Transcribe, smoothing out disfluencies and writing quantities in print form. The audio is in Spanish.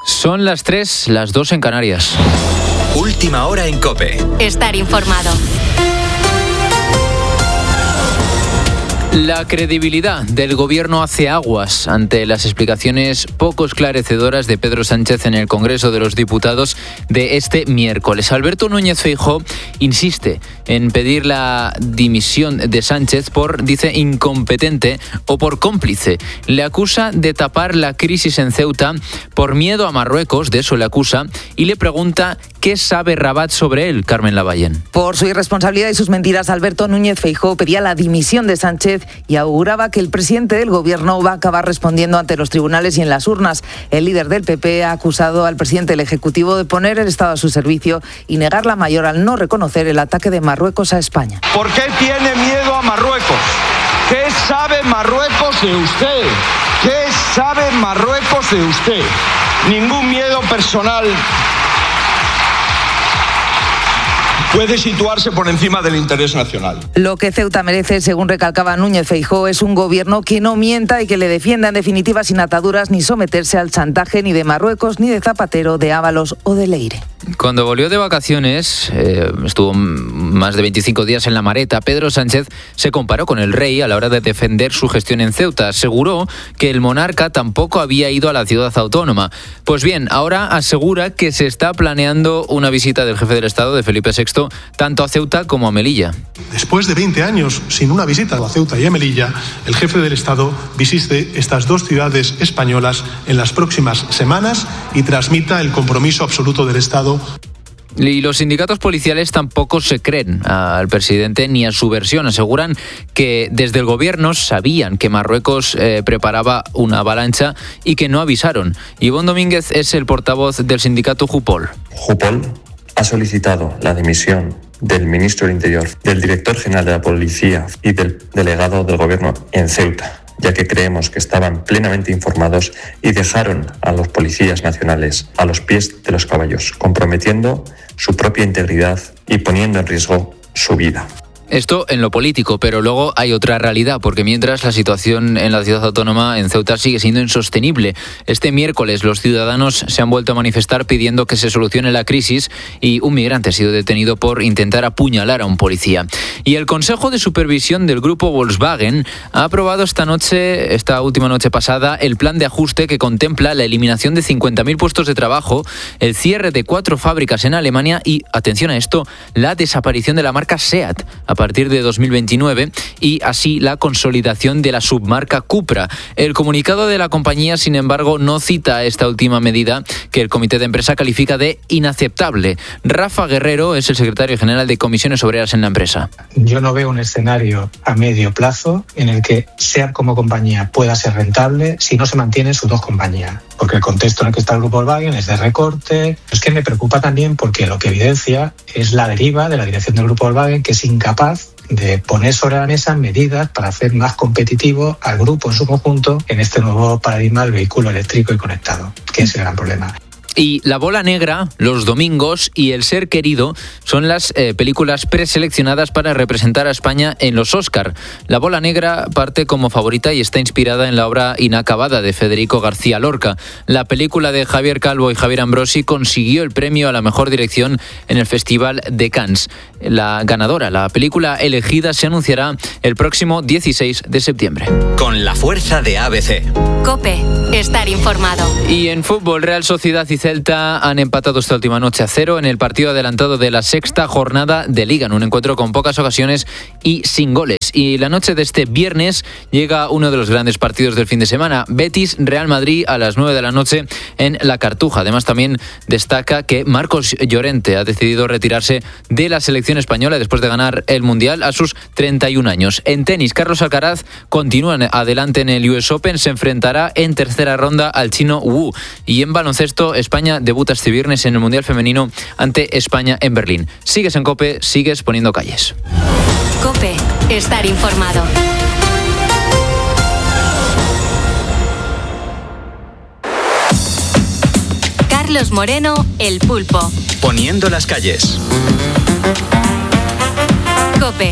Son las 3, las 2 en Canarias. Última hora en COPE. Estar informado. La credibilidad del gobierno hace aguas ante las explicaciones poco esclarecedoras de Pedro Sánchez en el Congreso de los Diputados de este miércoles. Alberto Núñez Feijóo insiste en pedir la dimisión de Sánchez por, dice, incompetente o por cómplice. Le acusa de tapar la crisis en Ceuta por miedo a Marruecos, de eso le acusa, y le pregunta qué sabe Rabat sobre él, Carmen Lavallén. Por su irresponsabilidad y sus mentiras, Alberto Núñez Feijóo pedía la dimisión de Sánchez y auguraba que el presidente del gobierno va a acabar respondiendo ante los tribunales y en las urnas. El líder del PP ha acusado al presidente del Ejecutivo de poner el Estado a su servicio y negar la mayor al no reconocer el ataque de Marruecos a España. ¿Por qué tiene miedo a Marruecos? ¿Qué sabe Marruecos de usted? ¿Qué sabe Marruecos de usted? Ningún miedo personal puede situarse por encima del interés nacional. Lo que Ceuta merece, según recalcaba Núñez Feijóo, es un gobierno que no mienta y que le defienda, en definitiva, sin ataduras ni someterse al chantaje ni de Marruecos, ni de Zapatero, de Ábalos o de Leire. Cuando volvió de vacaciones, estuvo más de 25 días en La Mareta, Pedro Sánchez se comparó con el rey a la hora de defender su gestión en Ceuta. Aseguró que el monarca tampoco había ido a la ciudad autónoma. Pues bien, ahora asegura que se está planeando una visita del jefe del Estado, de Felipe VI, tanto a Ceuta como a Melilla. Después de 20 años sin una visita a Ceuta y a Melilla, el jefe del Estado visite estas dos ciudades españolas en las próximas semanas y transmita el compromiso absoluto del Estado. Y los sindicatos policiales tampoco se creen al presidente ni a su versión. Aseguran que desde el gobierno sabían que Marruecos preparaba una avalancha y que no avisaron. Ivonne Domínguez es el portavoz del sindicato Jupol. Jupol ha solicitado la dimisión del ministro del Interior, del director general de la Policía y del delegado del Gobierno en Ceuta, ya que creemos que estaban plenamente informados y dejaron a los policías nacionales a los pies de los caballos, comprometiendo su propia integridad y poniendo en riesgo su vida. Esto en lo político, pero luego hay otra realidad, porque mientras la situación en la ciudad autónoma, en Ceuta, sigue siendo insostenible. Este miércoles los ciudadanos se han vuelto a manifestar pidiendo que se solucione la crisis y un migrante ha sido detenido por intentar apuñalar a un policía. Y el Consejo de Supervisión del grupo Volkswagen ha aprobado esta última noche pasada, el plan de ajuste que contempla la eliminación de 50.000 puestos de trabajo, el cierre de 4 fábricas en Alemania y, atención a esto, la desaparición de la marca SEAT a partir de 2029 y así la consolidación de la submarca Cupra. El comunicado de la compañía, sin embargo, no cita esta última medida que el comité de empresa califica de inaceptable. Rafa Guerrero es el secretario general de Comisiones Obreras en la empresa. Yo no veo un escenario a medio plazo en el que SEAT como compañía pueda ser rentable si no se mantienen sus dos compañías. Porque el contexto en el que está el grupo Volkswagen es de recorte. Es que me preocupa también porque lo que evidencia es la deriva de la dirección del grupo Volkswagen, que es incapaz de poner sobre la mesa medidas para hacer más competitivo al grupo en su conjunto en este nuevo paradigma del vehículo eléctrico y conectado, que es el gran problema. Y La Bola Negra, Los Domingos y El Ser Querido son las películas preseleccionadas para representar a España en los Oscar. La Bola Negra parte como favorita y está inspirada en la obra inacabada de Federico García Lorca. La película de Javier Calvo y Javier Ambrosi consiguió el premio a la mejor dirección en el Festival de Cannes. La ganadora, la película elegida, se anunciará el próximo 16 de septiembre. Con la fuerza de ABC. COPE. Estar informado. Y en fútbol, Real Sociedad y Celta han empatado esta última noche a 0 en el partido adelantado de la 6ª jornada de Liga, en un encuentro con pocas ocasiones y sin goles. Y la noche de este viernes llega uno de los grandes partidos del fin de semana, Betis-Real Madrid a las 9 de la noche en La Cartuja. Además, también destaca que Marcos Llorente ha decidido retirarse de la selección española después de ganar el Mundial a sus 31 años. En tenis, Carlos Alcaraz continúa adelante en el US Open, se enfrentará en tercera ronda al chino Wu. Y en baloncesto, España debuta este viernes en el Mundial Femenino ante España en Berlín. Sigues en COPE, sigues poniendo calles. COPE. Estar informado. Carlos Moreno, El Pulpo. Poniendo las calles. COPE.